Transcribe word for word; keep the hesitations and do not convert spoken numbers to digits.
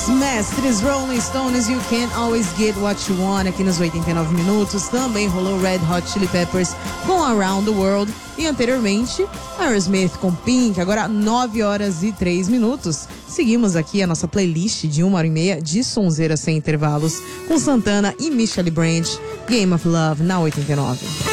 Mestres Rolling Stones, You Can't Always Get What You Want, aqui nos oitenta e nove minutos. Também rolou Red Hot Chili Peppers com Around the World. E anteriormente, Aerosmith com Pink. Agora nove horas e três minutos. Seguimos aqui a nossa playlist de uma hora e meia de sonzeira sem intervalos, com Santana e Michelle Branch, Game of Love na oitenta e nove.